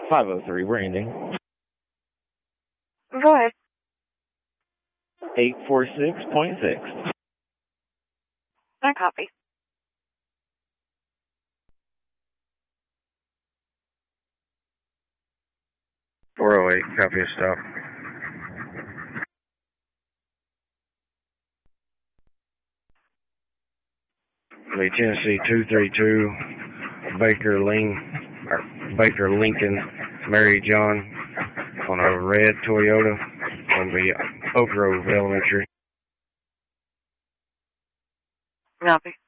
503, we're ending. Go ahead. 846.6. I copy. .408, copy of stop. The Tennessee 232, Baker Lincoln, Mary John, on a red Toyota, on the Oak Grove Elementary. Copy.